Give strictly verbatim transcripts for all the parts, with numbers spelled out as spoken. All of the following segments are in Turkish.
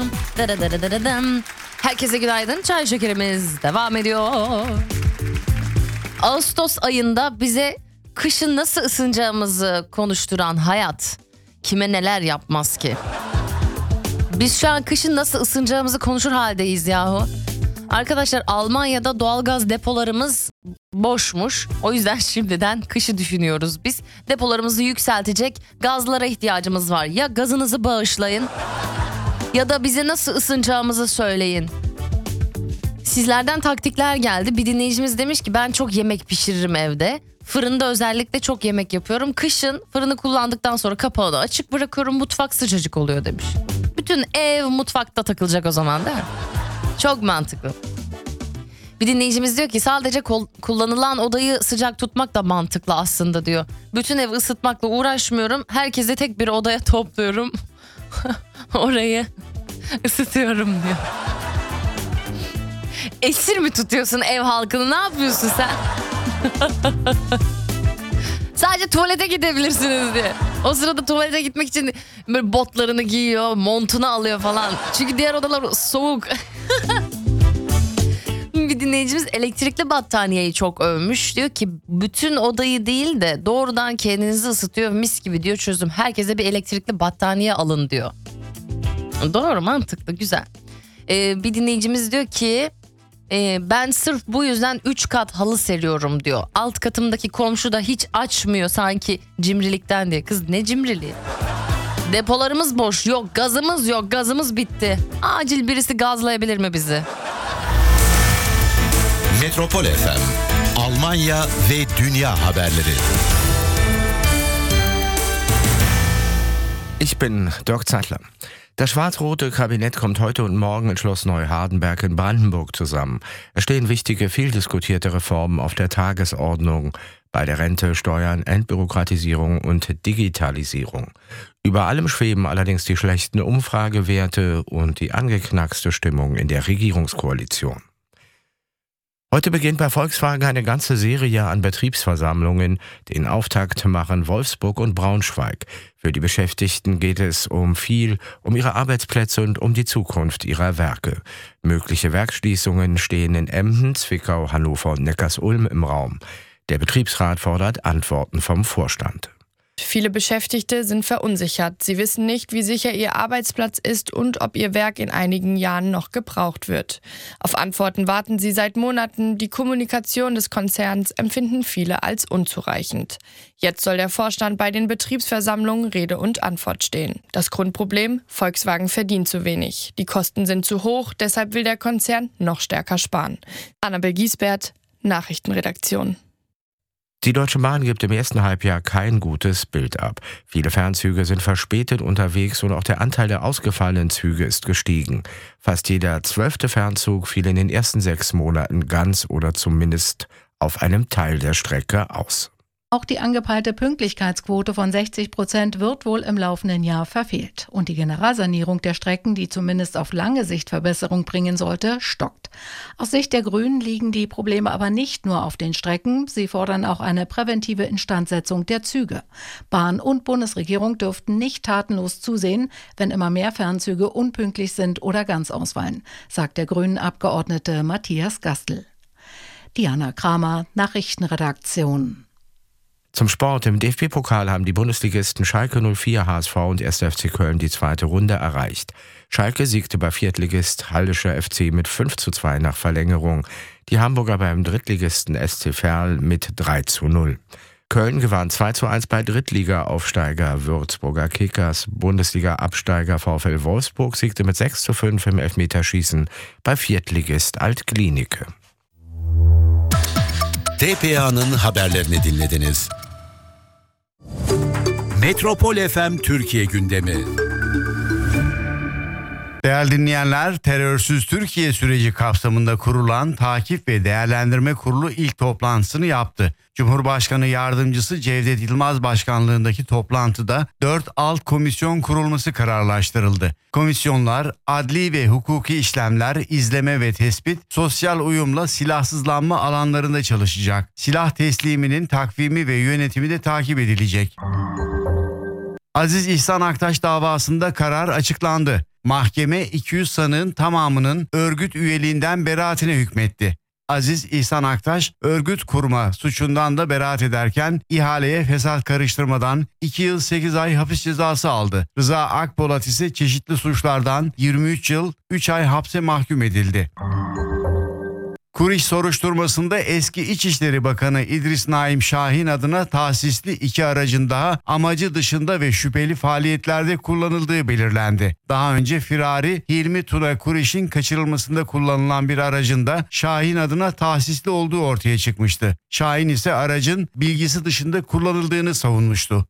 Herkese günaydın. Çay şekerimiz devam ediyor. Ağustos ayında bize kışın nasıl ısınacağımızı konuşturan hayat kime neler yapmaz ki? Biz şu an kışın nasıl ısınacağımızı konuşur haldeyiz yahu. Arkadaşlar, Almanya'da doğalgaz depolarımız boşmuş. O yüzden şimdiden kışı düşünüyoruz biz. Depolarımızı yükseltecek gazlara ihtiyacımız var. Ya gazınızı bağışlayın ya da bize nasıl ısınacağımızı söyleyin. Sizlerden taktikler geldi. Bir dinleyicimiz demiş ki ben çok yemek pişiririm evde. Fırında özellikle çok yemek yapıyorum. Kışın fırını kullandıktan sonra kapağını açık bırakıyorum. Mutfak sıcacık oluyor demiş. Bütün ev mutfakta takılacak o zaman, değil mi? Çok mantıklı. Bir dinleyicimiz diyor ki sadece kol- kullanılan odayı sıcak tutmak da mantıklı aslında diyor. Bütün evi ısıtmakla uğraşmıyorum. Herkesi tek bir odaya topluyorum. Orayı ısıtıyorum diyor. Esir mi tutuyorsun ev halkını? Ne yapıyorsun sen? Sadece tuvalete gidebilirsiniz diye. O sırada tuvalete gitmek için böyle botlarını giyiyor, montunu alıyor falan. Çünkü diğer odalar soğuk. Bir dinleyicimiz elektrikli battaniyeyi çok övmüş. Diyor ki bütün odayı değil de doğrudan kendinizi ısıtıyor, mis gibi diyor çözüm. Herkese bir elektrikli battaniye alın diyor. Doğru, mantıklı, güzel. Ee, bir dinleyicimiz diyor ki e, ben sırf bu yüzden üç kat halı seriyorum diyor. Alt katımdaki komşu da hiç açmıyor sanki cimrilikten diye. Kız ne cimriliği? Depolarımız boş, yok gazımız yok, gazımız bitti. Acil birisi gazlayabilir mi bizi? Metropol F M, Almanya ve Dünya haberleri. Ich bin Dirk Zeitler. Das schwarz-rote Kabinett kommt heute und morgen in Schloss Neuhardenberg in Brandenburg zusammen. Es stehen wichtige, viel diskutierte Reformen auf der Tagesordnung bei der Rente, Steuern, Entbürokratisierung und Digitalisierung. Über allem schweben allerdings die schlechten Umfragewerte und die angeknackste Stimmung in der Regierungskoalition. Heute beginnt bei Volkswagen eine ganze Serie an Betriebsversammlungen. Den Auftakt machen Wolfsburg und Braunschweig. Für die Beschäftigten geht es um viel, um ihre Arbeitsplätze und um die Zukunft ihrer Werke. Mögliche Werksschließungen stehen in Emden, Zwickau, Hannover und Neckarsulm im Raum. Der Betriebsrat fordert Antworten vom Vorstand. Viele Beschäftigte sind verunsichert. Sie wissen nicht, wie sicher ihr Arbeitsplatz ist und ob ihr Werk in einigen Jahren noch gebraucht wird. Auf Antworten warten sie seit Monaten. Die Kommunikation des Konzerns empfinden viele als unzureichend. Jetzt soll der Vorstand bei den Betriebsversammlungen Rede und Antwort stehen. Das Grundproblem: Volkswagen verdient zu wenig. Die Kosten sind zu hoch, deshalb will der Konzern noch stärker sparen. Annabel Giesbert, Nachrichtenredaktion. Die Deutsche Bahn gibt im ersten Halbjahr kein gutes Bild ab. Viele Fernzüge sind verspätet unterwegs und auch der Anteil der ausgefallenen Züge ist gestiegen. Fast jeder zwölfte Fernzug fiel in den ersten sechs Monaten ganz oder zumindest auf einem Teil der Strecke aus. Auch die angepeilte Pünktlichkeitsquote von sechzig Prozent wird wohl im laufenden Jahr verfehlt. Und die Generalsanierung der Strecken, die zumindest auf lange Sicht Verbesserung bringen sollte, stockt. Aus Sicht der Grünen liegen die Probleme aber nicht nur auf den Strecken. Sie fordern auch eine präventive Instandsetzung der Züge. Bahn und Bundesregierung dürften nicht tatenlos zusehen, wenn immer mehr Fernzüge unpünktlich sind oder ganz ausfallen, sagt der Grünen-Abgeordnete Matthias Gastl. Diana Kramer, Nachrichtenredaktion. Zum Sport. Im D F B-Pokal haben die Bundesligisten Schalke null vier, H S V und erster F C Köln die zweite Runde erreicht. Schalke siegte bei Viertligist Hallischer F C mit fünf zu zwei nach Verlängerung. Die Hamburger beim Drittligisten S C Verl mit drei zu null. Köln gewann zwei zu eins bei Drittliga-Aufsteiger Würzburger Kickers. Bundesliga-Absteiger VfL Wolfsburg siegte mit sechs zu fünf im Elfmeterschießen bei Viertligist Alt-Klinike. T P A'nın haberlerini dinlediniz. Metropol F M Türkiye gündemi. Değerli dinleyenler, terörsüz Türkiye süreci kapsamında kurulan Takip ve Değerlendirme Kurulu ilk toplantısını yaptı. Cumhurbaşkanı Yardımcısı Cevdet Yılmaz başkanlığındaki toplantıda dört alt komisyon kurulması kararlaştırıldı. Komisyonlar adli ve hukuki işlemler, izleme ve tespit, sosyal uyumla silahsızlanma alanlarında çalışacak. Silah tesliminin takvimi ve yönetimi de takip edilecek. Aziz İhsan Aktaş davasında karar açıklandı. Mahkeme iki yüz sanığın tamamının örgüt üyeliğinden beraatine hükmetti. Aziz İhsan Aktaş örgüt kurma suçundan da beraat ederken ihaleye fesat karıştırmadan iki yıl sekiz ay hapis cezası aldı. Rıza Akpolat ise çeşitli suçlardan yirmi üç yıl üç ay hapse mahkum edildi. Kuriş soruşturmasında eski İçişleri Bakanı İdris Naim Şahin adına tahsisli iki aracın daha amacı dışında ve şüpheli faaliyetlerde kullanıldığı belirlendi. Daha önce firari Hilmi Tuna Kuriş'in kaçırılmasında kullanılan bir aracın da Şahin adına tahsisli olduğu ortaya çıkmıştı. Şahin ise aracın bilgisi dışında kullanıldığını savunmuştu.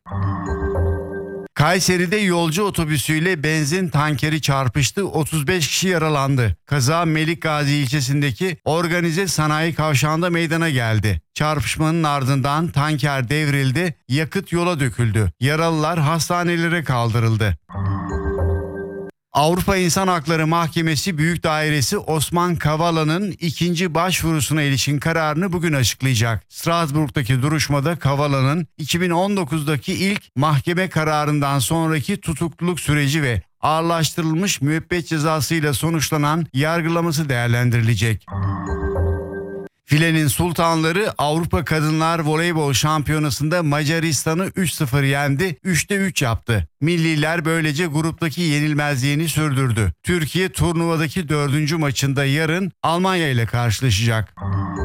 Kayseri'de yolcu otobüsüyle benzin tankeri çarpıştı, otuz beş kişi yaralandı. Kaza Melikgazi ilçesindeki organize sanayi kavşağında meydana geldi. Çarpışmanın ardından tanker devrildi, yakıt yola döküldü. Yaralılar hastanelere kaldırıldı. Avrupa İnsan Hakları Mahkemesi Büyük Dairesi Osman Kavala'nın ikinci başvurusuna ilişkin kararını bugün açıklayacak. Strasbourg'daki duruşmada Kavala'nın iki bin on dokuzdaki ilk mahkeme kararından sonraki tutukluluk süreci ve ağırlaştırılmış müebbet cezasıyla sonuçlanan yargılaması değerlendirilecek. Filenin Sultanları Avrupa Kadınlar Voleybol Şampiyonası'nda Macaristan'ı üç sıfır yendi, üçte üç yaptı. Milliler böylece gruptaki yenilmezliğini sürdürdü. Türkiye turnuvadaki dördüncü maçında yarın Almanya ile karşılaşacak.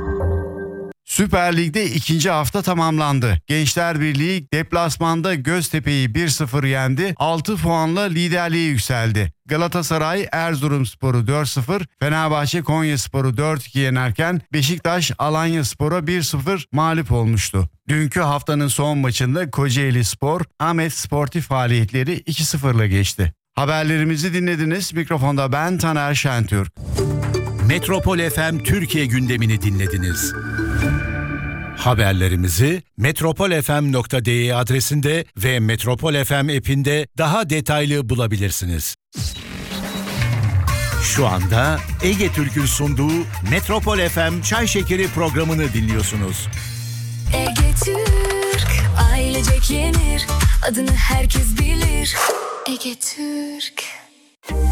Süper Lig'de ikinci hafta tamamlandı. Gençler Birliği deplasmanda Göztepe'yi bir sıfır yendi, altı puanla liderliğe yükseldi. Galatasaray Erzurumspor'u dört sıfır, Fenerbahçe Konyaspor'u dört iki yenerken Beşiktaş Alanyaspor'a bir sıfır mağlup olmuştu. Dünkü haftanın son maçında Kocaelispor Ahmet Sportif faaliyetleri iki sıfırla geçti. Haberlerimizi dinlediniz. Mikrofonda ben Taner Şentürk. Metropol F M Türkiye gündemini dinlediniz. Haberlerimizi metropol f m nokta d e adresinde ve Metropol F M app'inde daha detaylı bulabilirsiniz. Şu anda Ege Türk'ün sunduğu Metropol F M Çay Şekeri programını dinliyorsunuz. Ege Türk, ailecek yenir, adını herkes bilir. Ege Türk.